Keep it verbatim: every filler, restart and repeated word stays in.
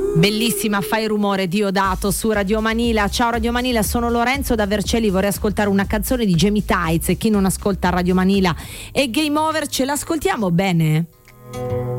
Bellissima, Fai rumore, Diodato su Radio Manila. Ciao Radio Manila, sono Lorenzo da Vercelli, vorrei ascoltare una canzone di Jamie Tights e chi non ascolta Radio Manila e Game Over ce l'ascoltiamo bene?